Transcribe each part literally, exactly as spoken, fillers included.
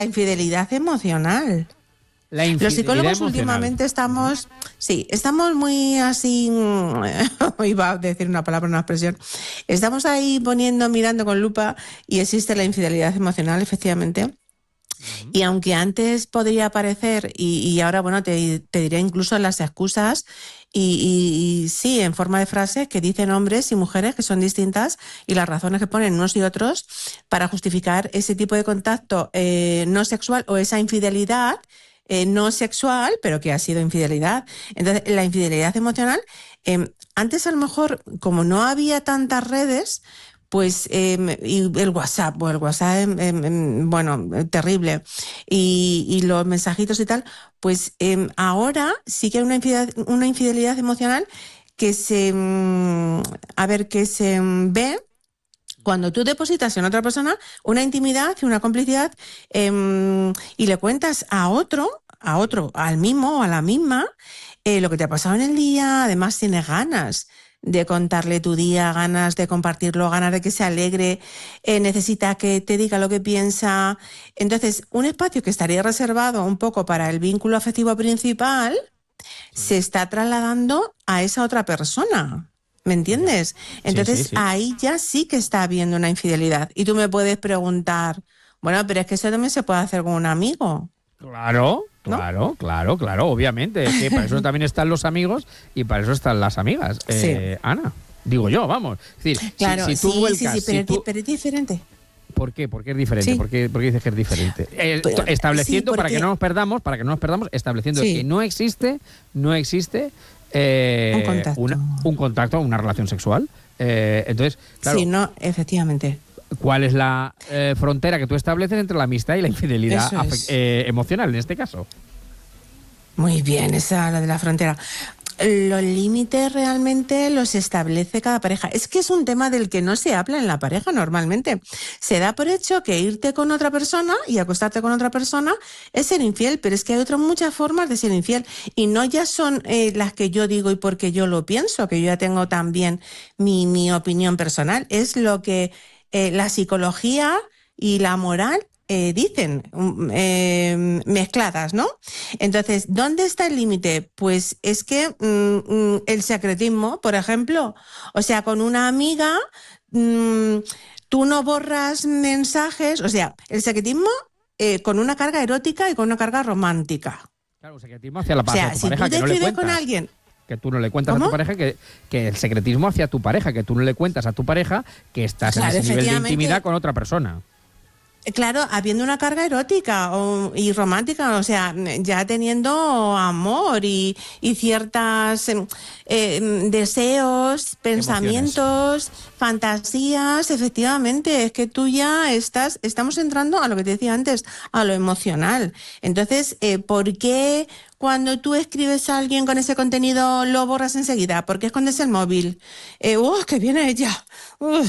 infidelidad emocional. La infidelidad Los psicólogos emocional. últimamente estamos, sí, estamos muy así, iba a decir una palabra, una expresión, estamos ahí poniendo, mirando con lupa y existe la infidelidad emocional, efectivamente. Uh-huh. Y aunque antes podría parecer, y, y ahora, bueno, te, te diré incluso las excusas, y, y, y sí, en forma de frases que dicen hombres y mujeres que son distintas y las razones que ponen unos y otros para justificar ese tipo de contacto eh, no sexual o esa infidelidad Eh, no sexual, pero que ha sido infidelidad. Entonces, la infidelidad emocional, eh, antes a lo mejor, como no había tantas redes, pues eh, y el WhatsApp, bueno, el WhatsApp, eh, eh, bueno, terrible, y, y los mensajitos y tal, pues eh, ahora sí que hay una infidelidad, una infidelidad emocional que se, mm, a ver, que se ve cuando tú depositas en otra persona una intimidad y una complicidad eh, y le cuentas a otro, a otro, al mismo o a la misma, eh, lo que te ha pasado en el día, además tienes ganas de contarle tu día, ganas de compartirlo, ganas de que se alegre, eh, necesita que te diga lo que piensa. Entonces, un espacio que estaría reservado un poco para el vínculo afectivo principal se está trasladando a esa otra persona. ¿Me entiendes? Entonces, sí, sí, sí. Ahí ya sí que está habiendo una infidelidad. Y tú me puedes preguntar, bueno, pero es que eso también se puede hacer con un amigo. Claro, claro, ¿no? claro, claro, obviamente. Es que para eso también están los amigos y para eso están las amigas. Eh, sí. Ana, digo yo, vamos. Es decir, claro, si, si tú sí, vuelcas, sí, sí, pero, si tú... pero es diferente. ¿Por qué? ¿Por qué es diferente? Sí. ¿Por qué, ¿Por qué dices que es diferente? Eh, pero, estableciendo, sí, porque... para que no nos perdamos, para que no nos perdamos, estableciendo sí. que no existe, no existe eh, un contacto, una, un contacto, una relación sexual. Eh, entonces, claro, sí, no, efectivamente. ¿Cuál es la eh, frontera que tú estableces entre la amistad y la infidelidad es. eh, emocional en este caso? Muy bien, esa la de la frontera. Los límites realmente los establece cada pareja. Es que es un tema del que no se habla en la pareja normalmente. Se da por hecho que irte con otra persona y acostarte con otra persona es ser infiel, pero es que hay otras muchas formas de ser infiel y no ya son eh, las que yo digo y porque yo lo pienso, que yo ya tengo también mi, mi opinión personal. Es lo que eh, la psicología y la moral Eh, dicen, eh, mezcladas, ¿no? Entonces, ¿dónde está el límite? Pues es que mm, el secretismo, por ejemplo, o sea, con una amiga, mm, tú no borras mensajes, o sea, el secretismo eh, con una carga erótica y con una carga romántica. Claro, el secretismo hacia la, o sea, hacia tu si pareja, tú te que no le escribes cuentas. con alguien, que tú no le cuentas ¿Cómo? a tu pareja, que, que el secretismo hacia tu pareja, que tú no le cuentas a tu pareja que estás claro, en ese nivel de intimidad con otra persona. Claro, habiendo una carga erótica o, y romántica, o sea, ya teniendo amor y, y ciertas eh, deseos, pensamientos, emociones, fantasías, efectivamente, es que tú ya estás, estamos entrando a lo que te decía antes, a lo emocional. Entonces, eh, ¿por qué cuando tú escribes a alguien con ese contenido lo borras enseguida? ¿Por qué escondes el móvil? Eh, ¡Uh, que viene ella! Uh,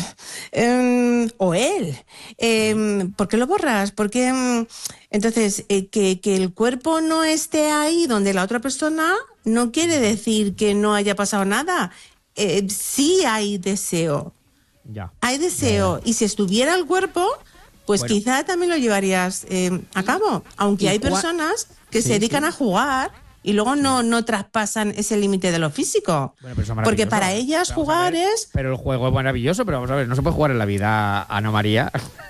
eh, o él. Eh, ¿Por qué lo borras? Porque entonces eh, que, que el cuerpo no esté ahí donde la otra persona no quiere decir que no haya pasado nada. Eh, sí hay deseo. Ya. Hay deseo. Ya, ya. Y si estuviera el cuerpo, pues bueno, quizá también lo llevarías eh, a cabo. Aunque hay personas que sí, se dedican sí. a jugar y luego no, no traspasan ese límite de lo físico. Bueno, pero porque para ellas pero jugar ver, es... Pero el juego es maravilloso, pero vamos a ver, no se puede jugar en la vida, Ana María.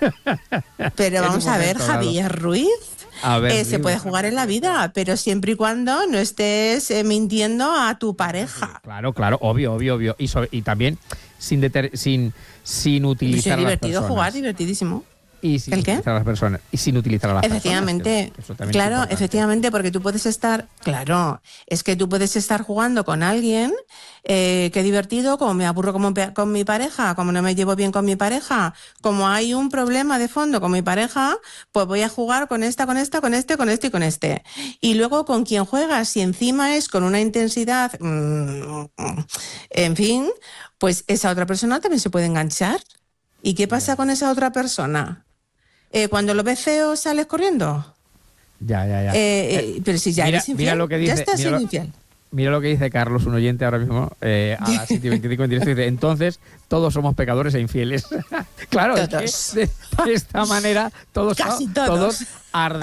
Pero vamos a ver, Javier Ruiz, a ver, eh, se puede jugar en la vida, pero siempre y cuando no estés eh, mintiendo a tu pareja. Claro, claro, obvio, obvio, obvio. Y, so, y también sin, deter, sin, sin utilizar es divertido a las personas. Jugar, divertidísimo. Y sin ¿El qué? utilizar a las personas. Y sin utilizar a las efectivamente, personas. Que, que claro, efectivamente, porque tú puedes estar, claro, es que tú puedes estar jugando con alguien, eh, qué divertido, como me aburro como con mi pareja, como no me llevo bien con mi pareja, como hay un problema de fondo con mi pareja, pues voy a jugar con esta, con esta, con este, con este y con este. Y luego con quien juegas, si encima es con una intensidad, mmm, en fin, pues esa otra persona también se puede enganchar. ¿Y qué pasa con esa otra persona? Eh, cuando lo ves feo, ¿sales corriendo? Ya, ya, ya. Eh, eh, pero si ya mira, eres infiel, mira lo que dice, ya estás siendo infiel. Mira lo que dice Carlos, un oyente ahora mismo, eh, a las siete y veinticinco en directo, dice, entonces todos somos pecadores e infieles. Claro, todos. Es que de, de esta manera todos, Casi todos. todos arde